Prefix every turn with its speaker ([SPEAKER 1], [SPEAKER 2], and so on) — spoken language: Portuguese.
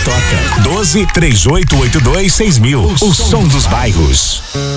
[SPEAKER 1] toca. 12 3882 6000. O som dos bairros.